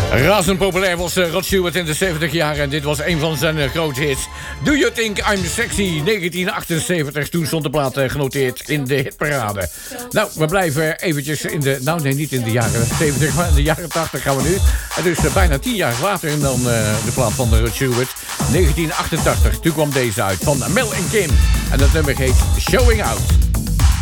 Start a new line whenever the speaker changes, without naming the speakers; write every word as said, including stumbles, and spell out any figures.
Razend populair was uh, Rod Stewart in de zeventig jaren en dit was een van zijn uh, grote hits. Do You Think I'm Sexy, negentien achtenzeventig. Toen stond de plaat uh, genoteerd in de hitparade. Nou, we blijven eventjes in de... Nou, nee, niet in de jaren zeventig, maar in de jaren tachtig gaan we nu. En dus uh, bijna tien jaar later dan uh, de plaat van Rod Stewart. negentien achtentachtig, toen kwam deze uit van Mel en Kim. En dat nummer heet Showing Out.